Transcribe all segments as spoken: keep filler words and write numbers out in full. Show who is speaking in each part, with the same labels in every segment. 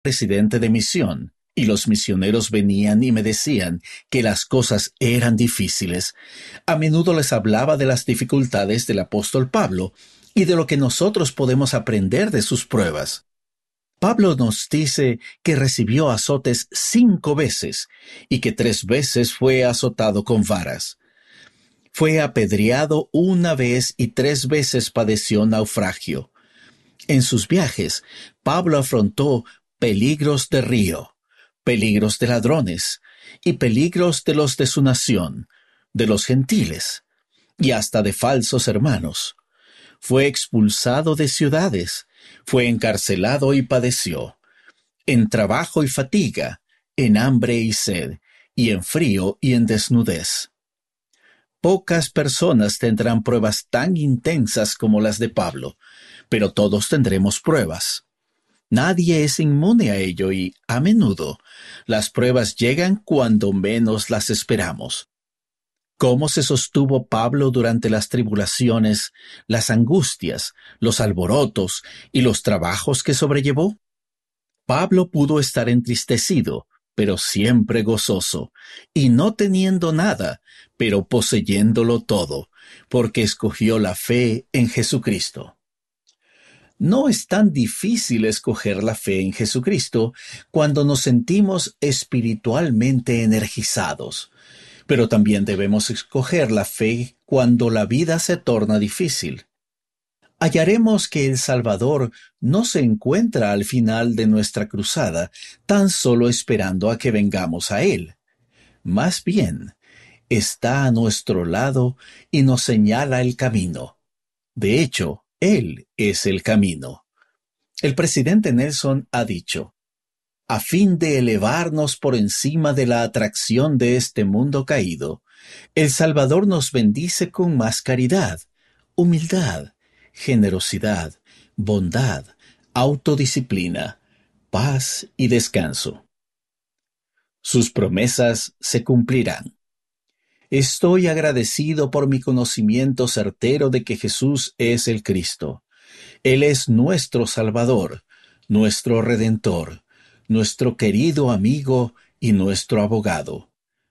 Speaker 1: presidente de misión, y los misioneros venían y me decían que las cosas eran difíciles. A menudo les hablaba de las dificultades del apóstol Pablo y de lo que nosotros podemos aprender de sus pruebas. Pablo nos dice que recibió azotes cinco veces y que tres veces fue azotado con varas. Fue apedreado una vez y tres veces padeció naufragio. En sus viajes, Pablo afrontó peligros de río, peligros de ladrones y peligros de los de su nación, de los gentiles y hasta de falsos hermanos. Fue expulsado de ciudades, fue encarcelado y padeció, en trabajo y fatiga, en hambre y sed, y en frío y en desnudez. Pocas personas tendrán pruebas tan intensas como las de Pablo, pero todos tendremos pruebas. Nadie es inmune a ello y, a menudo, las pruebas llegan cuando menos las esperamos. ¿Cómo se sostuvo Pablo durante las tribulaciones, las angustias, los alborotos y los trabajos que sobrellevó? Pablo pudo estar entristecido, pero siempre gozoso, y no teniendo nada, pero poseyéndolo todo, porque escogió la fe en Jesucristo. No es tan difícil escoger la fe en Jesucristo cuando nos sentimos espiritualmente energizados, pero también debemos escoger la fe cuando la vida se torna difícil. Hallaremos que el Salvador no se encuentra al final de nuestra cruzada tan solo esperando a que vengamos a Él. Más bien, está a nuestro lado y nos señala el camino. De hecho, Él es el camino. El presidente Nelson ha dicho: a fin de elevarnos por encima de la atracción de este mundo caído, el Salvador nos bendice con más caridad, humildad, generosidad, bondad, autodisciplina, paz y descanso. Sus promesas se cumplirán. Estoy agradecido por mi conocimiento certero de que Jesús es el Cristo. Él es nuestro Salvador, nuestro Redentor, nuestro querido amigo y nuestro abogado.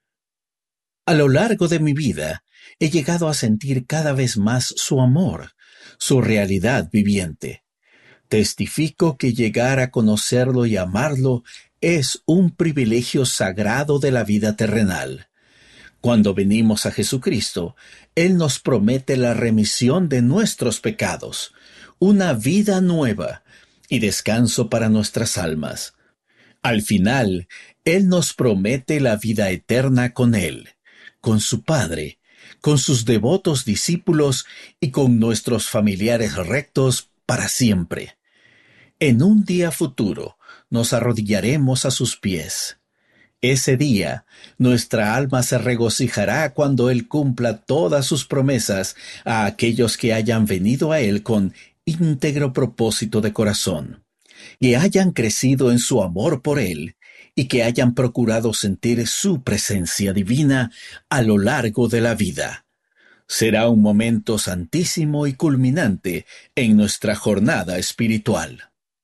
Speaker 1: A lo largo de mi vida, he llegado a sentir cada vez más su amor, su realidad viviente. Testifico que llegar a conocerlo y amarlo es un privilegio sagrado de la vida terrenal. Cuando venimos a Jesucristo, Él nos promete la remisión de nuestros pecados, una vida nueva y descanso para nuestras almas. Al final, Él nos promete la vida eterna con Él, con su Padre, con sus devotos discípulos y con nuestros familiares rectos para siempre. En un día futuro, nos arrodillaremos a sus pies. Ese día, nuestra alma se regocijará cuando Él cumpla todas sus promesas a aquellos que hayan venido a Él con íntegro propósito de corazón, que hayan crecido en su amor por Él y que hayan procurado sentir su presencia divina a lo largo de la vida. Será un momento santísimo y culminante en nuestra jornada espiritual.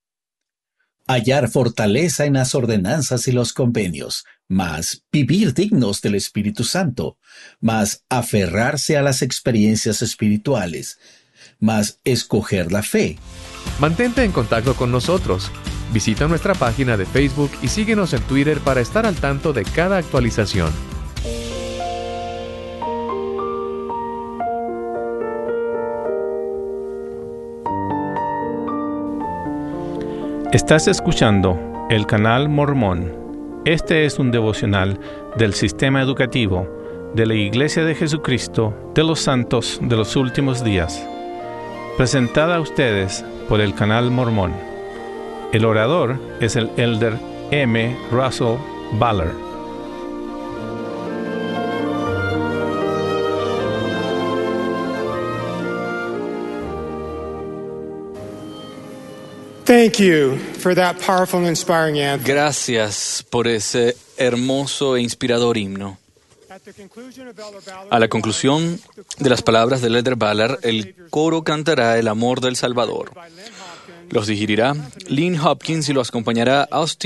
Speaker 1: Hallar fortaleza en las ordenanzas y los convenios, más vivir dignos del Espíritu Santo, más aferrarse a las experiencias espirituales, más escoger la fe.
Speaker 2: Mantente en contacto con nosotros. Visita nuestra página de Facebook y síguenos en Twitter para estar al tanto de cada actualización.
Speaker 3: Estás escuchando el canal Mormón. Este es un devocional del sistema educativo de la Iglesia de Jesucristo de los Santos de los Últimos Días. Presentada a ustedes por el canal Mormón. El orador es el Elder M. Russell Ballard.
Speaker 4: Thank you for that powerful and inspiring anthem.
Speaker 5: Gracias por ese hermoso e inspirador himno. A la conclusión de las palabras del Elder Ballard, el coro cantará el amor del Salvador. Los dirigirá Lynn Hopkins y los acompañará Austin